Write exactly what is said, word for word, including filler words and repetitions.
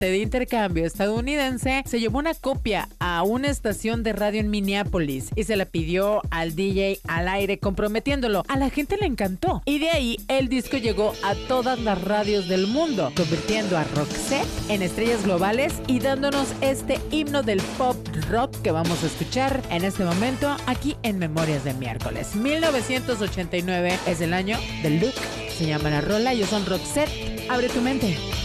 de intercambio estadounidense se llevó una copia a una estación de radio en Minneapolis y se la pidió al D J al aire comprometiéndolo. A la gente le encantó y de ahí el disco llegó a todas las radios del mundo, convirtiendo a Roxette en estrellas globales y dándonos este himno del pop rock que vamos a escuchar en este momento aquí en Memorias de Miércoles. mil novecientos ochenta y nueve es el año del look. Se llama la rola, ellos son Roxette. Abre tu mente.